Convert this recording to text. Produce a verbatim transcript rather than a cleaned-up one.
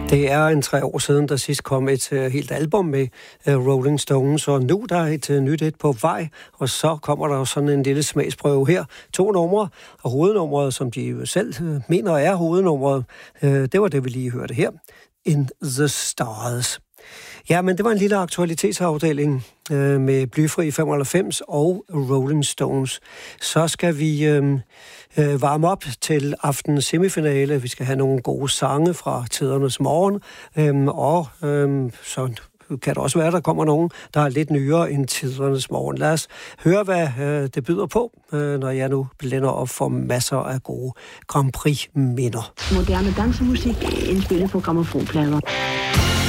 Det er en tre år siden, der sidst kom et uh, helt album med uh, Rolling Stones, og nu der er et uh, nyt et på vej, og så kommer der jo sådan en lille smagsprøve her. To numre, og hovednummeret, som de selv uh, mener er hovednummeret, uh, det var det, vi lige hørte her. In the Stars. Ja, men det var en lille aktualitetsafdeling øh, med Blyfri femoghalvfems og Rolling Stones. Så skal vi øh, øh, varme op til aftenens semifinale. Vi skal have nogle gode sange fra Tidernes Morgen, øh, og øh, så kan det også være, at der kommer nogen, der er lidt nyere end Tidernes Morgen. Lad os høre, hvad øh, det byder på, øh, når jeg nu blænder op for masser af gode Grand Prix-minder. Moderne dansemusik indspillet på grammofonplader.